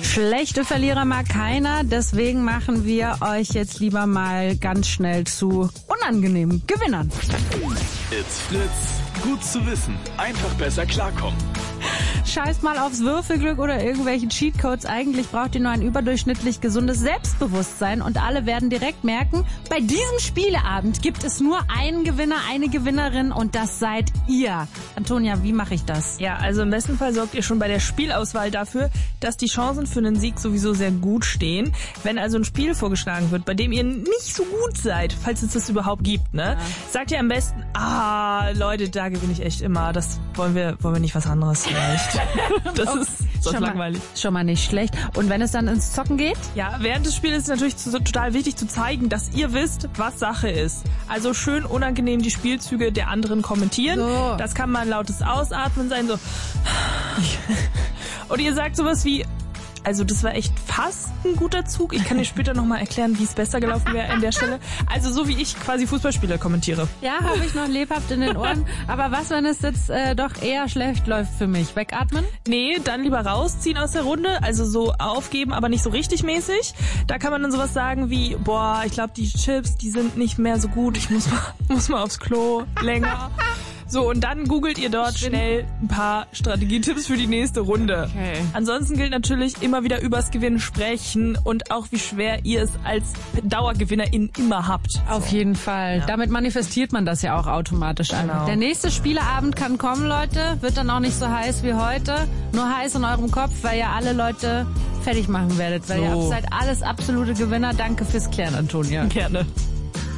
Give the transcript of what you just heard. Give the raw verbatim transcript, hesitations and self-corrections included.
Schlechte Verlierer mag keiner, deswegen machen wir euch jetzt lieber mal ganz schnell zu unangenehmen Gewinnern. It's Fritz, gut zu wissen, einfach besser klarkommen. Scheiß mal aufs Würfelglück oder irgendwelche Cheatcodes. Eigentlich braucht ihr nur ein überdurchschnittlich gesundes Selbstbewusstsein und alle werden direkt merken, bei diesem Spieleabend gibt es nur einen Gewinner, eine Gewinnerin und das seid ihr. Antonia, wie mache ich das? Ja, also im besten Fall sorgt ihr schon bei der Spielauswahl dafür, dass die Chancen für einen Sieg sowieso sehr gut stehen. Wenn also ein Spiel vorgeschlagen wird, bei dem ihr nicht so gut seid, falls es das überhaupt gibt, ne, ja. sagt ihr am besten, ah, Leute, da gewinne ich echt immer. Das wollen wir, wollen wir nicht was anderes vielleicht. Das ist sonst schon langweilig. Mal, schon mal nicht schlecht. Und wenn es dann ins Zocken geht? Ja, während des Spiels ist es natürlich zu, total wichtig zu zeigen, dass ihr wisst, was Sache ist. Also schön unangenehm die Spielzüge der anderen kommentieren. So. Das kann mal lautes Ausatmen sein, so. Und ihr sagt sowas wie, also das war echt fast ein guter Zug. Ich kann dir später nochmal erklären, wie es besser gelaufen wäre an der Stelle. Also so wie ich quasi Fußballspiele kommentiere. Ja, habe ich noch lebhaft in den Ohren. Aber was, wenn es jetzt äh, doch eher schlecht läuft für mich? Wegatmen? Nee, dann lieber rausziehen aus der Runde. Also so aufgeben, aber nicht so richtig mäßig. Da kann man dann sowas sagen wie, boah, ich glaube die Chips, die sind nicht mehr so gut. Ich muss mal, muss mal aufs Klo länger. So, und dann googelt ihr dort schnell ein paar Strategietipps für die nächste Runde. Okay. Ansonsten gilt natürlich immer wieder übers Gewinnen sprechen und auch wie schwer ihr es als Dauergewinnerin immer habt. Auf jeden Fall. Ja. Damit manifestiert man das ja auch automatisch einfach. Genau. Der nächste Spieleabend kann kommen, Leute. Wird dann auch nicht so heiß wie heute. Nur heiß in eurem Kopf, weil ihr alle Leute fertig machen werdet. Weil so. Ihr seid alles absolute Gewinner. Danke fürs Klären, Antonia. Gerne.